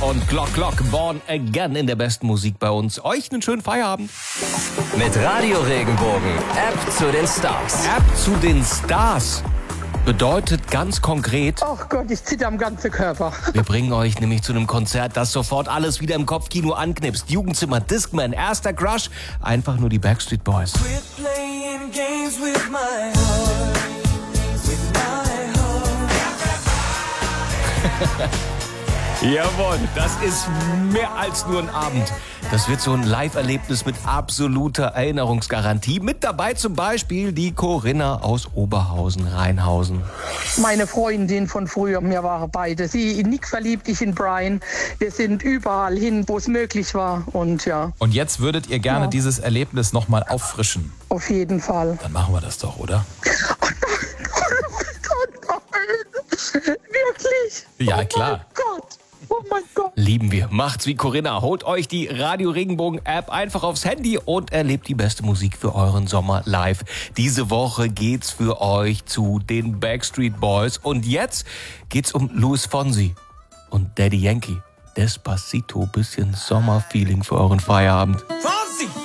und Glock Glock, Born Again in der besten Musik bei uns. Euch einen schönen Feierabend. Mit Radio Regenbogen, App zu den Stars. App zu den Stars bedeutet ganz konkret, Ach Gott, ich zitter am ganzen Körper. wir bringen euch nämlich zu einem Konzert, das sofort alles wieder im Kopfkino anknipst. Jugendzimmer, Discman, erster Crush, einfach nur die Backstreet Boys. Quit playing games with my heart, with my heart. Jawohl, das ist mehr als nur ein Abend. Das wird so ein Live-Erlebnis mit absoluter Erinnerungsgarantie. Mit dabei zum Beispiel die Corinna aus Oberhausen-Rheinhausen. Meine Freundin von früher, wir waren beide. Sie in Nick verliebt, ich in Brian. Wir sind überall hin, wo es möglich war. Und ja, Und jetzt würdet ihr gerne Ja. dieses Erlebnis nochmal auffrischen. auf jeden Fall. Dann machen wir das doch, oder? Oh Gott, nein. Wirklich? Ja, klar. Oh mein Gott. Lieben wir. Macht's wie Corinna. Holt euch die Radio Regenbogen App einfach aufs Handy und erlebt die beste Musik für euren Sommer live. Diese Woche geht's für euch zu den Backstreet Boys. Und jetzt geht's um Luis Fonsi und Daddy Yankee. Despacito, bisschen Sommerfeeling für euren Feierabend.